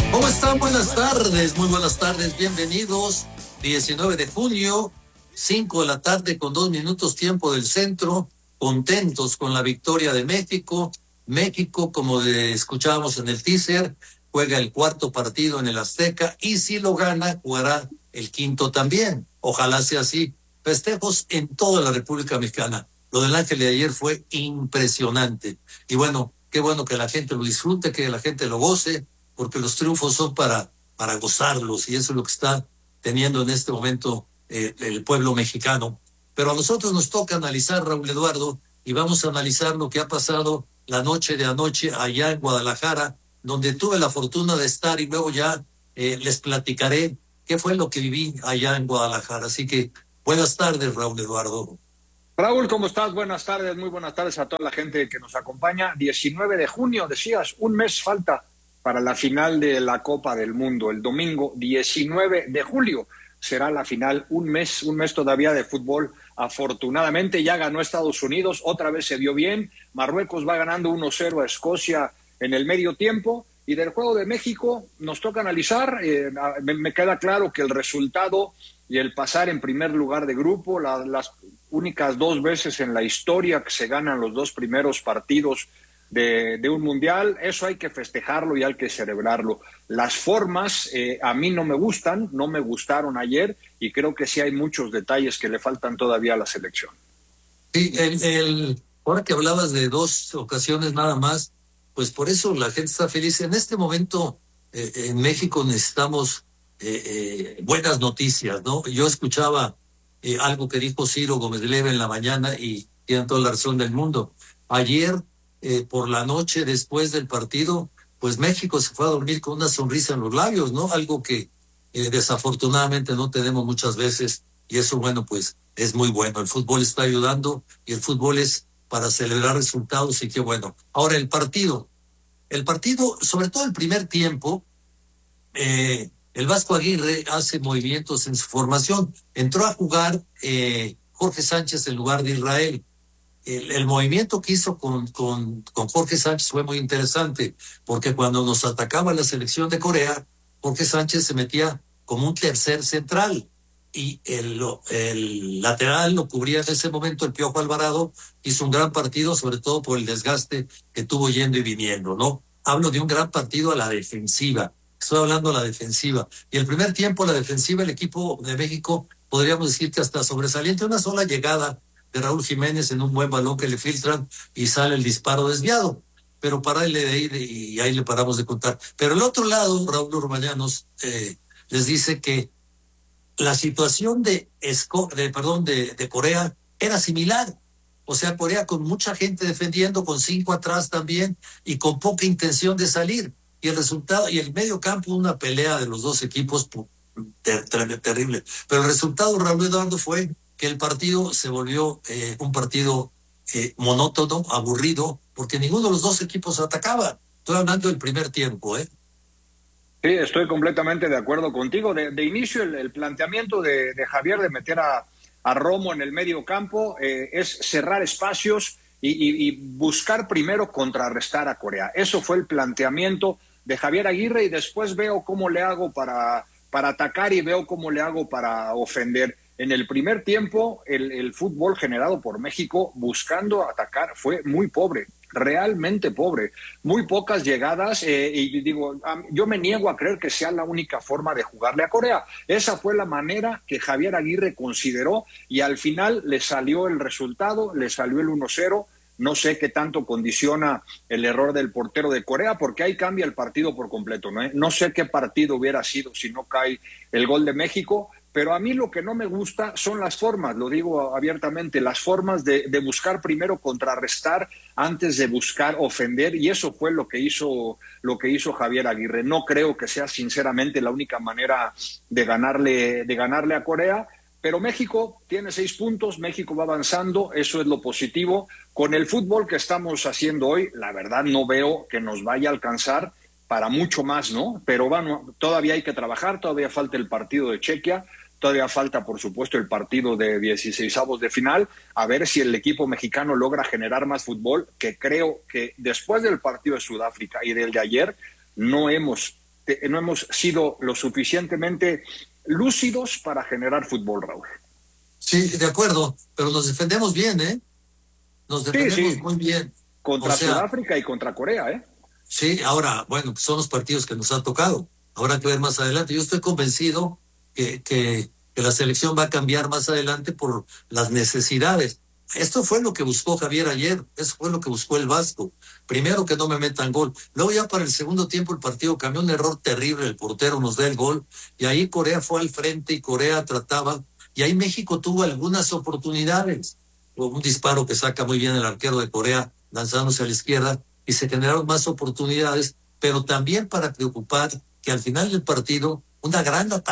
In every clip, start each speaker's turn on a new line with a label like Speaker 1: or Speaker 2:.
Speaker 1: ¿Cómo están? Buenas tardes, muy buenas tardes, bienvenidos. 19 de junio, 5 de la tarde con 2 minutos tiempo del centro, contentos con la victoria de México. México, como escuchábamos en el teaser, juega el cuarto partido en el Azteca y si lo gana, jugará el quinto también. Ojalá sea así. Festejos en toda la República Mexicana. Lo del Ángel de ayer fue impresionante. Y bueno, qué bueno que la gente lo disfrute, que la gente lo goce porque los triunfos son para gozarlos y eso es lo que está teniendo en este momento el pueblo mexicano. Pero a nosotros nos toca analizar, Raúl Eduardo, y vamos a analizar lo que ha pasado la noche de anoche allá en Guadalajara, donde tuve la fortuna de estar y luego ya les platicaré qué fue lo que viví allá en Guadalajara. Así que buenas tardes, Raúl Eduardo.
Speaker 2: Raúl, ¿cómo estás? Buenas tardes, muy buenas tardes a toda la gente que nos acompaña. 19 de junio, decías, un mes falta para la final de la Copa del Mundo. El domingo 19 de julio será la final, un mes todavía de fútbol. Afortunadamente ya ganó Estados Unidos, otra vez se vio bien. Marruecos va ganando 1-0 a Escocia en el medio tiempo. Y del juego de México nos toca analizar. Me queda claro que el resultado y el pasar en primer lugar de grupo, las únicas dos veces en la historia que se ganan los dos primeros partidos de un mundial, eso hay que festejarlo y hay que celebrarlo. Las formas a mí no me gustan, no me gustaron ayer y creo que sí hay muchos detalles que le faltan todavía a la selección.
Speaker 1: Sí, ahora que hablabas de dos ocasiones nada más, pues por eso la gente está feliz. En este momento en México necesitamos buenas noticias, ¿no? Yo escuchaba algo que dijo Ciro Gómez Leiva en la mañana y tiene toda la razón del mundo. Ayer por la noche, después del partido, pues México se fue a dormir con una sonrisa en los labios, ¿no? Algo que desafortunadamente no tenemos muchas veces y eso, bueno, pues es muy bueno. El fútbol está ayudando y el fútbol es para celebrar resultados y qué bueno. Ahora el partido, sobre todo el primer tiempo, el Vasco Aguirre hace movimientos en su formación. Entró a jugar Jorge Sánchez en lugar de Israel. El movimiento que hizo con Jorge Sánchez fue muy interesante, porque cuando nos atacaba la selección de Corea, Jorge Sánchez se metía como un tercer central y el lateral lo cubría en ese momento el Piojo Alvarado. Hizo un gran partido, sobre todo por el desgaste que tuvo yendo y viniendo, ¿no? Hablo de un gran partido a la defensiva. Estoy hablando a la defensiva. Y el primer tiempo, la defensiva, el equipo de México, podríamos decir que hasta sobresaliente, una sola llegada de Raúl Jiménez en un buen balón que le filtran y sale el disparo desviado. Pero para él y ahí le paramos de contar. Pero el otro lado, Raúl Orbañanos les dice que la situación de Corea era similar. O sea, Corea con mucha gente defendiendo, con 5 atrás también y con poca intención de salir. Y el resultado, y el medio campo, una pelea de los dos equipos terrible. Pero el resultado, Raúl Eduardo, fue que el partido se volvió un partido monótono, aburrido, porque ninguno de los dos equipos atacaba. Estoy hablando del primer tiempo, ¿eh?
Speaker 2: Sí, estoy completamente de acuerdo contigo. De inicio, el planteamiento de Javier de meter a Romo en el medio campo es cerrar espacios y buscar primero contrarrestar a Corea. Eso fue el planteamiento de Javier Aguirre y después veo cómo le hago para atacar y veo cómo le hago para ofender. En el primer tiempo, el fútbol generado por México buscando atacar fue muy pobre, realmente pobre. Muy pocas llegadas y digo, yo me niego a creer que sea la única forma de jugarle a Corea. Esa fue la manera que Javier Aguirre consideró y al final le salió el resultado, le salió el 1-0. No sé qué tanto condiciona el error del portero de Corea, porque ahí cambia el partido por completo, ¿no? No sé qué partido hubiera sido si no cae el gol de México, pero a mí lo que no me gusta son las formas, lo digo abiertamente, las formas de buscar primero contrarrestar antes de buscar ofender, y eso fue lo que hizo Javier Aguirre. No creo que sea sinceramente la única manera de ganarle a Corea. Pero México tiene 6 puntos, México va avanzando, eso es lo positivo. Con el fútbol que estamos haciendo hoy, la verdad no veo que nos vaya a alcanzar para mucho más, ¿no? Pero bueno, todavía hay que trabajar, todavía falta el partido de Chequia, todavía falta, por supuesto, el partido de 16avos de final, a ver si el equipo mexicano logra generar más fútbol, que creo que después del partido de Sudáfrica y del de ayer, no hemos no hemos sido lo suficientemente lúcidos para generar fútbol, Raúl.
Speaker 1: Sí, de acuerdo, pero nos defendemos bien, ¿eh? Nos
Speaker 2: Sí,
Speaker 1: defendemos
Speaker 2: sí,
Speaker 1: muy bien.
Speaker 2: contra
Speaker 1: O sea,
Speaker 2: Sudáfrica y contra Corea, ¿eh?
Speaker 1: sí, ahora, bueno, son los partidos que nos han tocado. Habrá que ver más adelante. Yo estoy convencido que la selección va a cambiar más adelante por las necesidades. Esto fue lo que buscó Javier ayer, eso fue lo que buscó el Vasco. Primero que no me metan gol. Luego ya para el segundo tiempo el partido cambió, un error terrible, el portero nos da el gol y ahí Corea fue al frente y Corea trataba, y ahí México tuvo algunas oportunidades. Hubo un disparo que saca muy bien el arquero de Corea lanzándose a la izquierda y se generaron más oportunidades, pero también para preocupar que al final del partido una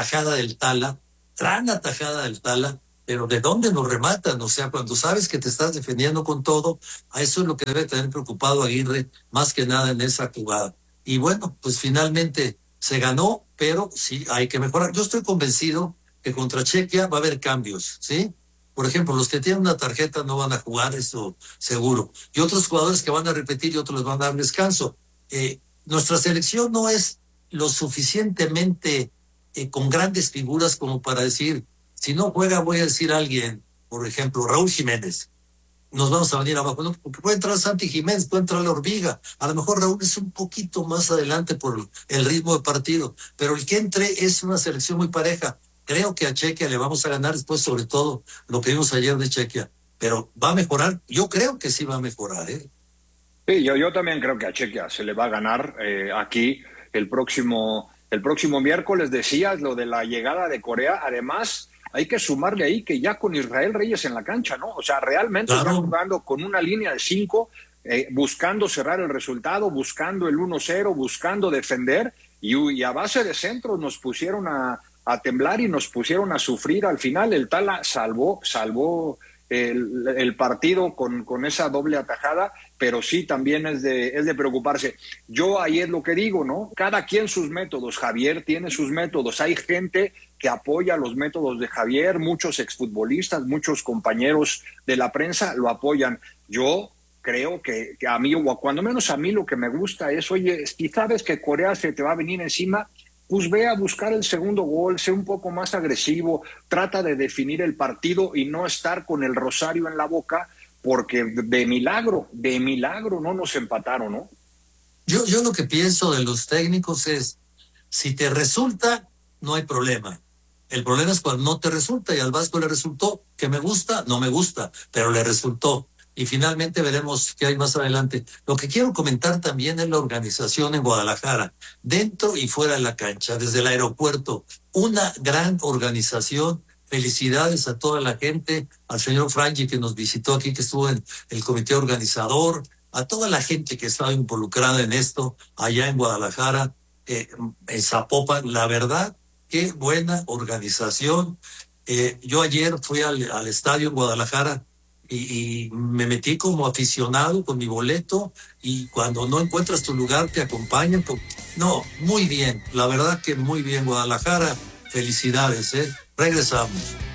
Speaker 1: gran atajada del Tala, pero ¿de dónde nos rematan? O sea, cuando sabes que te estás defendiendo con todo, a eso es lo que debe tener preocupado Aguirre, más que nada en esa jugada. Y bueno, pues finalmente se ganó, pero sí hay que mejorar. Yo estoy convencido que contra Chequia va a haber cambios, ¿sí? Por ejemplo, los que tienen una tarjeta no van a jugar, eso seguro. Y otros jugadores que van a repetir y otros les van a dar descanso. Nuestra selección no es lo suficientemente con grandes figuras como para decir, si no juega voy a decir a alguien, por ejemplo, Raúl Jiménez, nos vamos a venir abajo, no, porque puede entrar Santi Jiménez, puede entrar la Hormiga, a lo mejor Raúl es un poquito más adelante por el ritmo de partido, pero el que entre es una selección muy pareja. Creo que a Chequia le vamos a ganar después, sobre todo lo que vimos ayer de Chequia, pero va a mejorar, yo creo que sí va a mejorar, ¿eh?
Speaker 2: Sí, yo también creo que a Chequia se le va a ganar aquí el próximo miércoles. Decías lo de la llegada de Corea. Además, hay que sumarle ahí que ya con Israel Reyes en la cancha, ¿no? O sea, realmente
Speaker 1: Claro.
Speaker 2: están jugando con una línea de 5, buscando cerrar el resultado, buscando el 1-0, buscando defender. Y a base de centros nos pusieron a temblar y nos pusieron a sufrir. Al final, el Tala salvó el partido con esa doble atajada, pero sí también es de preocuparse. Yo ahí es lo que digo, ¿no? Cada quien sus métodos. Javier tiene sus métodos. Hay gente que apoya los métodos de Javier, muchos exfutbolistas, muchos compañeros de la prensa lo apoyan. Yo creo que a mí, o cuando menos a mí, lo que me gusta es, oye, si sabes que Corea se te va a venir encima, pues ve a buscar el segundo gol, sé un poco más agresivo, trata de definir el partido y no estar con el rosario en la boca, porque de milagro no nos empataron, ¿no?
Speaker 1: Yo lo que pienso de los técnicos es, si te resulta, no hay problema. El problema es cuando no te resulta, y al Vasco le resultó, que me gusta, no me gusta, pero le resultó. Y finalmente veremos qué hay más adelante. Lo que quiero comentar también es la organización en Guadalajara, dentro y fuera de la cancha, desde el aeropuerto. Una gran organización. Felicidades a toda la gente, al señor Frangi que nos visitó aquí, que estuvo en el comité organizador, a toda la gente que estaba involucrada en esto allá en Guadalajara, en Zapopan. La verdad, qué buena organización. Yo ayer fui al estadio en Guadalajara y me metí como aficionado con mi boleto, y cuando no encuentras tu lugar te acompañan. No, muy bien, la verdad que muy bien Guadalajara. Felicidades, ¿eh? Regresamos.